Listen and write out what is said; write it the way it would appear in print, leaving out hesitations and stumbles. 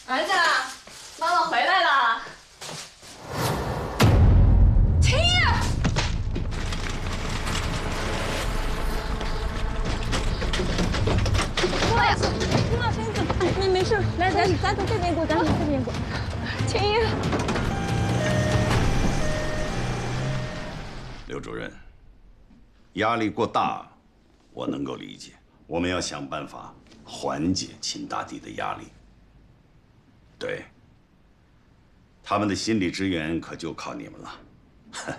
儿子，妈妈回来了。秦毅，郭老师，郭老师，你没事，来，咱从这边过，咱从这边过。秦毅， 刘主任，压力过大，我能够理解。我们要想办法缓解秦大帝的压力。对，他们的心理支援可就靠你们了。